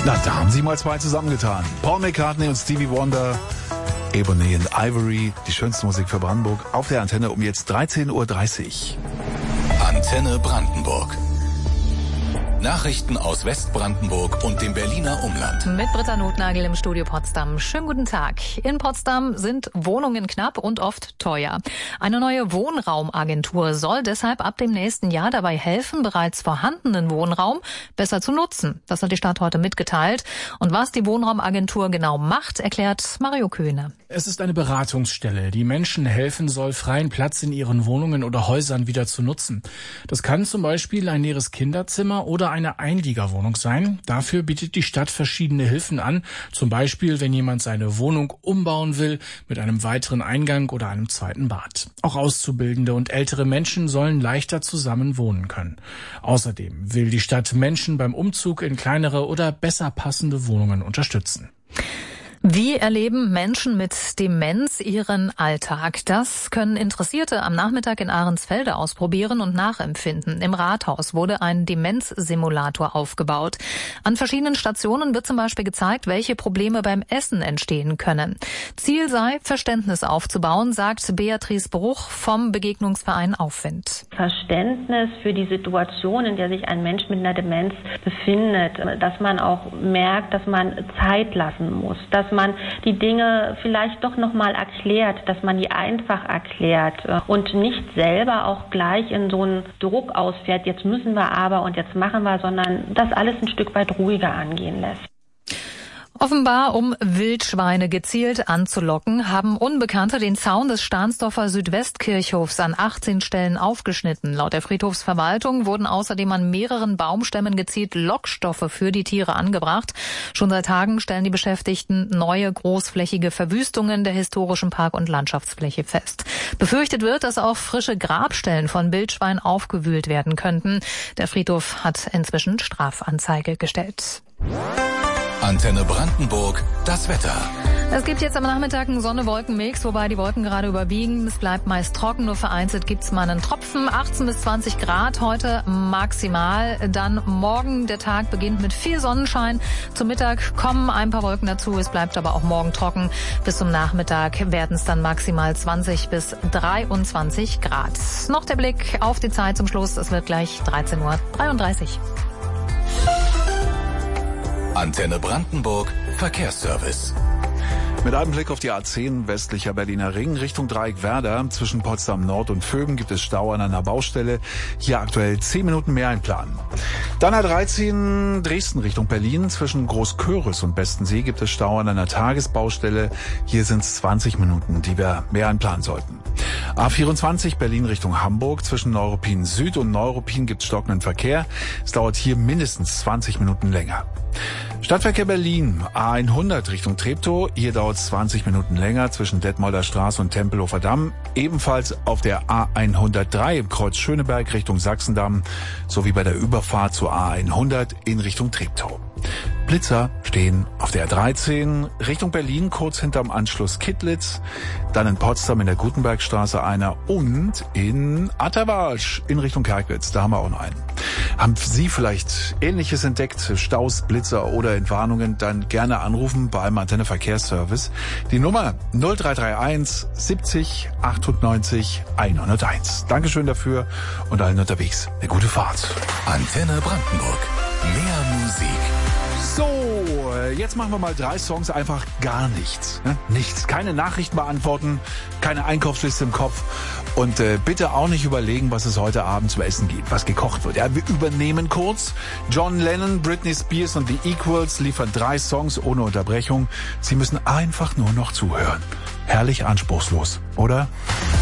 Na, da haben sie mal zwei zusammengetan. Paul McCartney und Stevie Wonder, Ebony and Ivory, die schönste Musik für Brandenburg, auf der Antenne um jetzt 13.30 Uhr. Antenne Brandenburg. Nachrichten aus Westbrandenburg und dem Berliner Umland. Mit Britta Notnagel im Studio Potsdam. Schönen guten Tag. In Potsdam sind Wohnungen knapp und oft teuer. Eine neue Wohnraumagentur soll deshalb ab dem nächsten Jahr dabei helfen, bereits vorhandenen Wohnraum besser zu nutzen. Das hat die Stadt heute mitgeteilt. Und was die Wohnraumagentur genau macht, erklärt Mario Köhne. Es ist eine Beratungsstelle, die Menschen helfen soll, freien Platz in ihren Wohnungen oder Häusern wieder zu nutzen. Das kann zum Beispiel ein leeres Kinderzimmer oder eine Einliegerwohnung sein. Dafür bietet die Stadt verschiedene Hilfen an. Zum Beispiel, wenn jemand seine Wohnung umbauen will mit einem weiteren Eingang oder einem zweiten Bad. Auch Auszubildende und ältere Menschen sollen leichter zusammen wohnen können. Außerdem will die Stadt Menschen beim Umzug in kleinere oder besser passende Wohnungen unterstützen. Wie erleben Menschen mit Demenz ihren Alltag? Das können Interessierte am Nachmittag in Ahrensfelde ausprobieren und nachempfinden. Im Rathaus wurde ein Demenzsimulator aufgebaut. An verschiedenen Stationen wird zum Beispiel gezeigt, welche Probleme beim Essen entstehen können. Ziel sei, Verständnis aufzubauen, sagt Beatrice Bruch vom Begegnungsverein Aufwind. Verständnis für die Situation, in der sich ein Mensch mit einer Demenz befindet, dass man auch merkt, dass man Zeit lassen muss, dass man die Dinge vielleicht doch nochmal erklärt, dass man die einfach erklärt und nicht selber auch gleich in so einen Druck ausfährt, jetzt müssen wir aber und jetzt machen wir, sondern das alles ein Stück weit ruhiger angehen lässt. Offenbar, um Wildschweine gezielt anzulocken, haben Unbekannte den Zaun des Stahnsdorfer Südwestkirchhofs an 18 Stellen aufgeschnitten. Laut der Friedhofsverwaltung wurden außerdem an mehreren Baumstämmen gezielt Lockstoffe für die Tiere angebracht. Schon seit Tagen stellen die Beschäftigten neue großflächige Verwüstungen der historischen Park- und Landschaftsfläche fest. Befürchtet wird, dass auch frische Grabstellen von Wildschweinen aufgewühlt werden könnten. Der Friedhof hat inzwischen Strafanzeige gestellt. Antenne Brandenburg, das Wetter. Es gibt jetzt am Nachmittag einen Sonne-Wolken-Mix, wobei die Wolken gerade überwiegen. Es bleibt meist trocken, nur vereinzelt gibt's mal einen Tropfen. 18 bis 20 Grad heute maximal. Dann morgen, der Tag beginnt mit viel Sonnenschein. Zum Mittag kommen ein paar Wolken dazu. Es bleibt aber auch morgen trocken. Bis zum Nachmittag werden es dann maximal 20 bis 23 Grad. Noch der Blick auf die Zeit zum Schluss. Es wird gleich 13.33 Uhr. Antenne Brandenburg, Verkehrsservice. Mit einem Blick auf die A10 westlicher Berliner Ring Richtung Dreieck Werder. Zwischen Potsdam Nord und Vöben gibt es Stau an einer Baustelle. Hier aktuell 10 Minuten mehr einplanen. Dann A13 Dresden Richtung Berlin. Zwischen Großköris und Bestensee gibt es Stau an einer Tagesbaustelle. Hier sind es 20 Minuten, die wir mehr einplanen sollten. A24 Berlin Richtung Hamburg. Zwischen Neuruppin Süd und Neuruppin gibt es stockenden Verkehr. Es dauert hier mindestens 20 Minuten länger. Stadtverkehr Berlin, A100 Richtung Treptow. Hier dauert es 20 Minuten länger zwischen Detmolder Straße und Tempelhofer Damm. Ebenfalls auf der A103 im Kreuz Schöneberg Richtung Sachsendamm sowie bei der Überfahrt zur A100 in Richtung Treptow. Blitzer stehen auf der A13 Richtung Berlin, kurz hinterm Anschluss Kittlitz, dann in Potsdam in der Gutenbergstraße einer und in Atterwasch in Richtung Kerkwitz, da haben wir auch noch einen. Haben Sie vielleicht Ähnliches entdeckt, Staus, Blitzer oder Entwarnungen, dann gerne anrufen bei einem Antenne Verkehrsservice. Die Nummer 0331 70 98 101. Dankeschön dafür und allen unterwegs eine gute Fahrt. Antenne Brandenburg, mehr Musik. So, jetzt machen wir mal 3 Songs, einfach gar nichts. Ne? Nichts, keine Nachrichten beantworten, keine Einkaufsliste im Kopf und bitte auch nicht überlegen, was es heute Abend zum Essen gibt, was gekocht wird. Ja, wir übernehmen kurz. John Lennon, Britney Spears und The Equals liefern 3 Songs ohne Unterbrechung. Sie müssen einfach nur noch zuhören. Herrlich anspruchslos, oder?